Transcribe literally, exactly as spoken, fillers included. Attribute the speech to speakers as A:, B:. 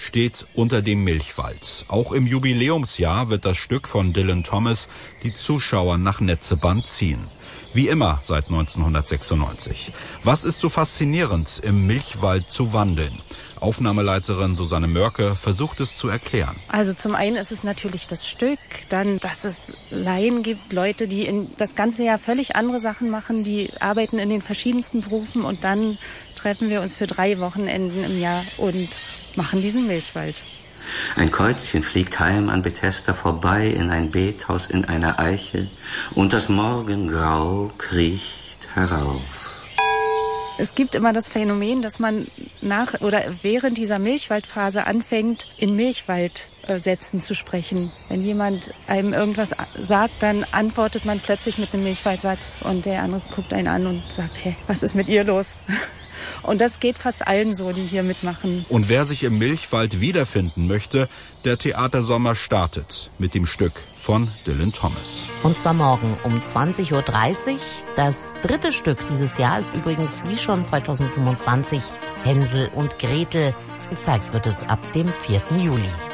A: steht unter dem Milchwald. Auch im Jubiläumsjahr wird das Stück von Dylan Thomas die Zuschauer nach Netzeband ziehen. Wie immer seit neunzehnhundertsechsundneunzig. Was ist so faszinierend, im Milchwald zu wandeln? Aufnahmeleiterin Susanne Mörke versucht es zu erklären.
B: Also zum einen ist es natürlich das Stück, dann, dass es Laien gibt, Leute, die in das ganze Jahr völlig andere Sachen machen, die arbeiten in den verschiedensten Berufen und dann treffen wir uns für drei Wochenenden im Jahr und machen diesen Milchwald.
C: Ein Käuzchen fliegt heim an Bethesda vorbei in ein Bethaus in einer Eiche und das Morgengrau kriecht herauf.
B: Es gibt immer das Phänomen, dass man nach oder während dieser Milchwaldphase anfängt, in Milchwaldsätzen zu sprechen. Wenn jemand einem irgendwas sagt, dann antwortet man plötzlich mit einem Milchwaldsatz und der andere guckt einen an und sagt, hä, was ist mit ihr los? Und das geht fast allen so, die hier mitmachen.
A: Und wer sich im Milchwald wiederfinden möchte, der Theatersommer startet mit dem Stück von Dylan Thomas.
D: Und zwar morgen um zwanzig Uhr dreißig. Das dritte Stück dieses Jahr ist übrigens wie schon zweitausendfünfundzwanzig Hänsel und Gretel. Gezeigt wird es ab dem vierten Juli.